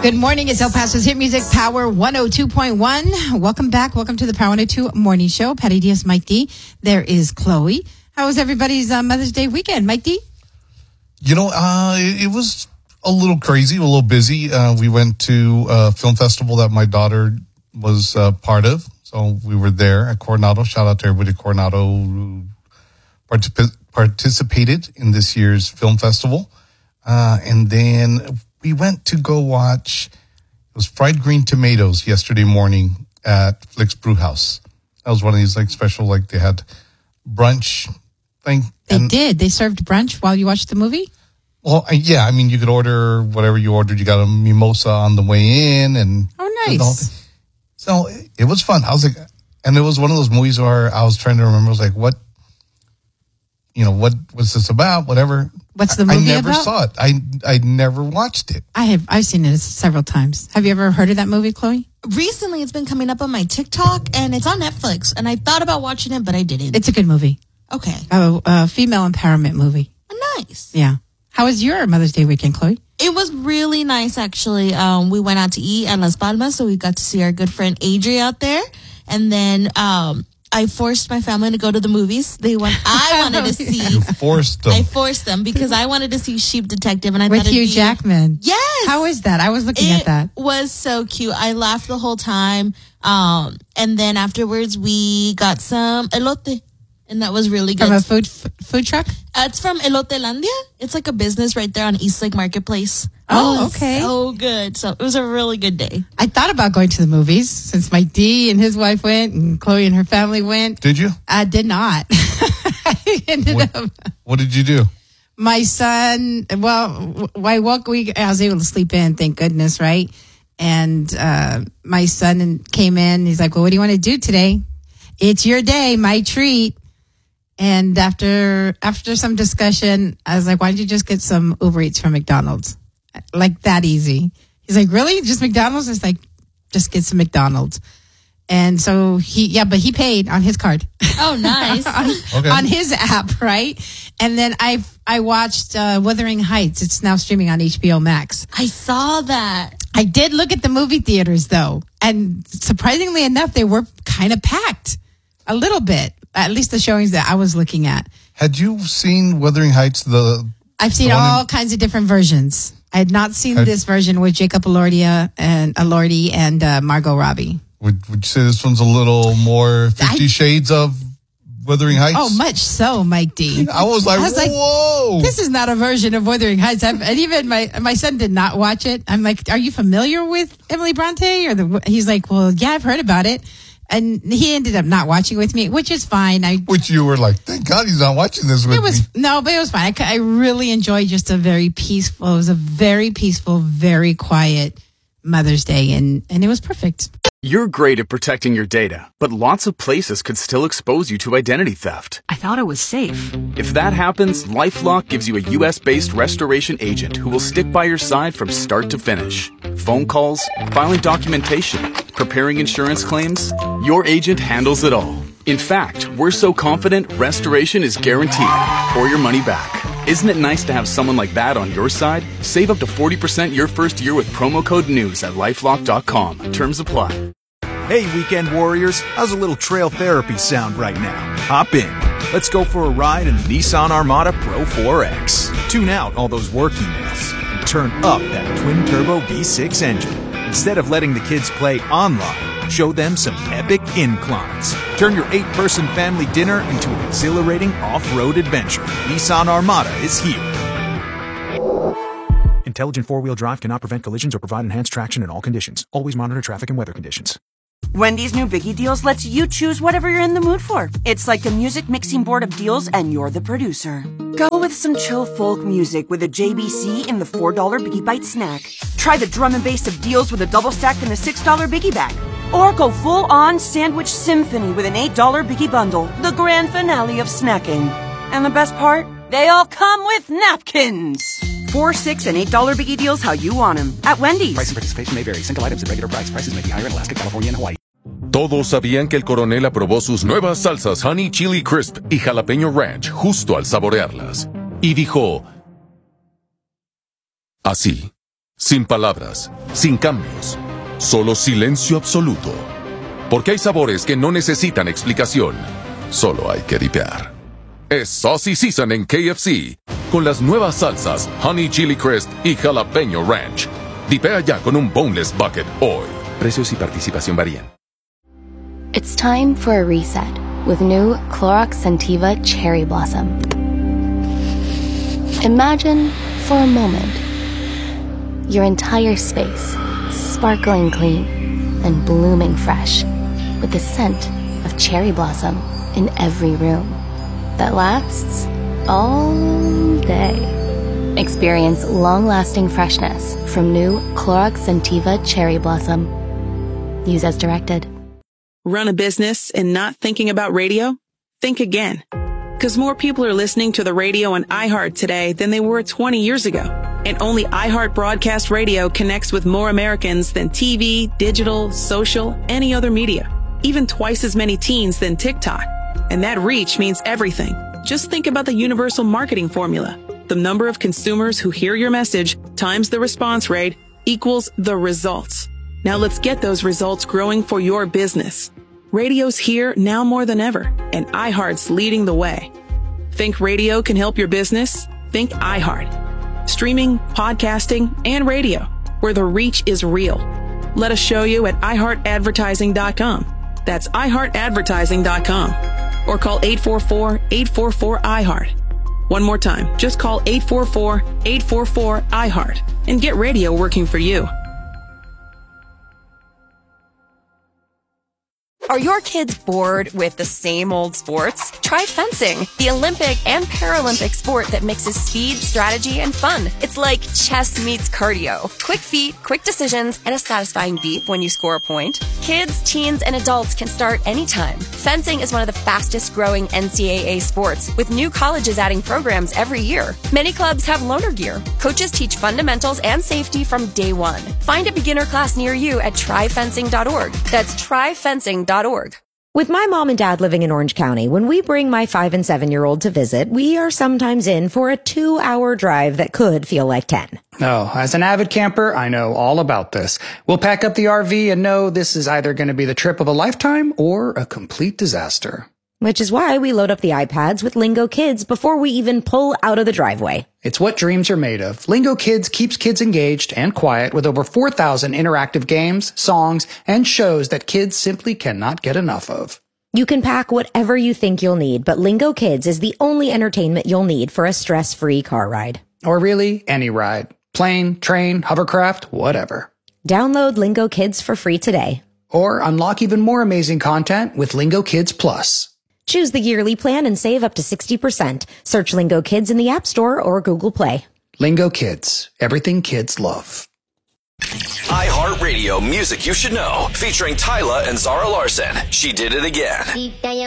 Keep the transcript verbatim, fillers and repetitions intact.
Good morning. It's El Paso's Hit Music Power one oh two point one. Welcome back. Welcome to the Power one oh two Morning Show. Patty Diaz, Mike D. There is Chloe. How was everybody's uh, Mother's Day weekend? Mike D? You know, uh, it, it was a little crazy, a little busy. Uh, we went to a film festival that my daughter was uh, part of. So we were there at Coronado. Shout out to everybody at Coronado who particip- participated in this year's film festival. Uh, and then we went to go watch, it was Fried Green Tomatoes yesterday morning at Flick's Brew House. That was one of these like special, like they had brunch thing. They and, did. They served brunch while you watched the movie? Well, yeah, I mean, you could order whatever you ordered. You got a mimosa on the way in. and Oh, nice. So it was fun. I was like, and it was one of those movies where I was trying to remember, I was like, what, you know, what was this about? Whatever. What's the movie I never about? saw it. I I never watched it. I have. I've seen it several times. Have you ever heard of that movie, Chloe? Recently, it's been coming up on my TikTok, and it's on Netflix. And I thought about watching it, but I didn't. It's a good movie. Okay. A, a female empowerment movie. Nice. Yeah. How was your Mother's Day weekend, Chloe? It was really nice, actually. Um, we went out to eat at Las Palmas, so we got to see our good friend Adri out there. And then um, I forced my family to go to the movies. They went. I wanted to see. You forced them. I forced them because I wanted to see Sheep Detective, and I With thought it'd Hugh be, Jackman. Yes. How is that? I was looking it at that. It was so cute. I laughed the whole time. Um, and then afterwards, we got some elote. And that was really good. From a food f- food truck? Uh, it's from Elotelandia. It's like a business right there on East Lake Marketplace. Oh, Oh, it's okay. so good. So it was a really good day. I thought about going to the movies since Mike D and his wife went and Chloe and her family went. Did you? I did not. I ended What, up. what did you do? My son, well, I woke, we, I was able to sleep in, thank goodness, right? And uh, my son came in. He's like, well, what do you want to do today? It's your day, my treat. And after after some discussion, I was like, why don't you just get some Uber Eats from McDonald's? Like that easy. He's like, really? Just McDonald's? It's like, just get some McDonald's. And so he, yeah, but he paid on his card. Oh, nice. on, Okay. on his app, right? And then I I watched uh, Wuthering Heights. It's now streaming on H B O Max. I saw that. I did look at the movie theaters, though. And surprisingly enough, they were kind of packed a little bit. At least the showings that I was looking at. Had you seen Wuthering Heights? The I've seen the one all in- kinds of different versions. I had not seen Had- this version with Jacob Elordi and Elordi and uh, Margot Robbie. Would would you say this one's a little more Fifty I- Shades of Wuthering Heights? Oh, much so, Mike D. I was like, I was like, whoa! This is not a version of Wuthering Heights. I've, and even my my son did not watch it. I'm like, are you familiar with Emily Bronte? Or the? He's like, well, yeah, I've heard about it. And he ended up not watching with me, which is fine. I Which you were like, thank God he's not watching this with It was me. no, but it was fine. I, c- I really enjoyed just a very peaceful. It was a very peaceful, very quiet Mother's Day, and and it was perfect. You're great at protecting your data, but lots of places could still expose you to identity theft. I thought it was safe. If that happens, LifeLock gives you a U S-based restoration agent who will stick by your side from start to finish. Phone calls, filing documentation, preparing insurance claims, your agent handles it all. In fact, we're so confident restoration is guaranteed or your money back. Isn't it nice to have someone like that on your side? Save up to forty percent your first year with promo code NEWS at lifelock dot com. Terms apply. Hey, weekend warriors, how's a little trail therapy sound right now? Hop in. Let's go for a ride in the Nissan Armada Pro four X. Tune out all those work emails and turn up that twin-turbo V six engine. Instead of letting the kids play online, show them some epic inclines. Turn your eight-person family dinner into an exhilarating off-road adventure. Nissan Armada is here. Intelligent four-wheel drive cannot prevent collisions or provide enhanced traction in all conditions. Always monitor traffic and weather conditions. Wendy's new Biggie Deals lets you choose whatever you're in the mood for. It's like a music mixing board of deals, and you're the producer. Go with some chill folk music with a J B C in the four dollar Biggie Bite snack. Try the drum and bass of deals with a double stack in the six dollar Biggie Bag. Or go full-on sandwich symphony with an eight dollar Biggie Bundle, the grand finale of snacking. And the best part? They all come with napkins. Four, six, and eight dollar Biggie Deals how you want them. At Wendy's. Price and participation may vary. Single items at regular price. Prices may be higher in Alaska, California, and Hawaii. Todos sabían que el coronel aprobó sus nuevas salsas Honey Chili Crisp y Jalapeño Ranch justo al saborearlas. Y dijo así. Sin palabras, sin cambios, solo silencio absoluto. Porque hay sabores que no necesitan explicación, solo hay que dipear. Es Saucy Season en K F C, con las nuevas salsas Honey Chili Crisp y Jalapeño Ranch. Dipea ya con un boneless bucket hoy. Precios y participación varían. It's time for a reset with new Clorox Scentiva Cherry Blossom. Imagine, for a moment, your entire space sparkling clean and blooming fresh with the scent of cherry blossom in every room that lasts all day. Experience long-lasting freshness from new Clorox Scentiva Cherry Blossom. Use as directed. Run a business and not thinking about radio? Think again. Because more people are listening to the radio on iHeart today than they were twenty years ago. And only iHeart Broadcast Radio connects with more Americans than T V, digital, social, any other media. Even twice as many teens than TikTok. And that reach means everything. Just think about the universal marketing formula. The number of consumers who hear your message times the response rate equals the results. Now let's get those results growing for your business. Radio's here now more than ever, and iHeart's leading the way. Think radio can help your business? Think iHeart. Streaming, podcasting, and radio, where the reach is real. Let us show you at i heart advertising dot com. That's i heart advertising dot com. Or call eight four four, eight four four, I heart. One more time, just call eight four four, eight four four, I heart and get radio working for you. Are your kids bored with the same old sports? Try fencing, the Olympic and Paralympic sport that mixes speed, strategy, and fun. It's like chess meets cardio. Quick feet, quick decisions, and a satisfying beep when you score a point. Kids, teens, and adults can start anytime. Fencing is one of the fastest growing N C double A sports, with new colleges adding programs every year. Many clubs have loaner gear. Coaches teach fundamentals and safety from day one. Find a beginner class near you at try fencing dot org. That's try fencing dot org. With my mom and dad living in Orange County, when we bring my five and seven-year-old to visit, we are sometimes in for a two-hour drive that could feel like ten. Oh, as an avid camper, I know all about this. We'll pack up the R V and know this is either going to be the trip of a lifetime or a complete disaster. Which is why we load up the iPads with Lingo Kids before we even pull out of the driveway. It's what dreams are made of. Lingo Kids keeps kids engaged and quiet with over four thousand interactive games, songs, and shows that kids simply cannot get enough of. You can pack whatever you think you'll need, but Lingo Kids is the only entertainment you'll need for a stress-free car ride. Or really, any ride. Plane, train, hovercraft, whatever. Download Lingo Kids for free today. Or unlock even more amazing content with Lingo Kids Plus. Choose the yearly plan and save up to sixty percent. Search Lingo Kids in the App Store or Google Play. Lingo Kids. Everything kids love. iHeartRadio Music You Should Know, featuring Tyla and Zara Larson. She Did It Again.